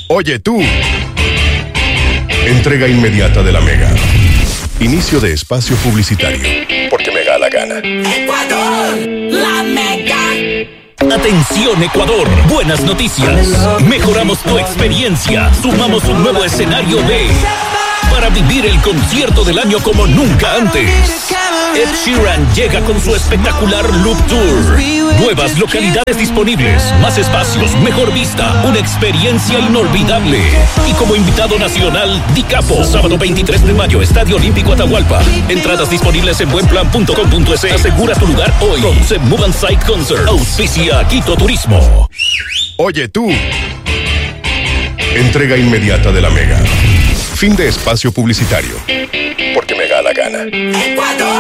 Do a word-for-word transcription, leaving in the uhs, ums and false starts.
Oye tú. Entrega inmediata de la Mega. Inicio de espacio publicitario. Porque me da la gana. Ecuador, la Mega. Atención Ecuador, buenas noticias. Mejoramos tu experiencia. Sumamos un nuevo escenario B para vivir el concierto del año como nunca antes. Ed Sheeran llega con su espectacular Loop Tour. Nuevas localidades disponibles, más espacios, mejor vista, una experiencia inolvidable. Y como invitado nacional, Di Capo. Sábado veintitrés de mayo, Estadio Olímpico Atahualpa. Entradas disponibles en buenplan punto com punto es. Asegura tu lugar hoy con The Move and Sight Concert. Auspicia Quito Turismo. Oye tú. Entrega inmediata de la Mega. Fin de espacio publicitario. Porque me da la gana. Ecuador.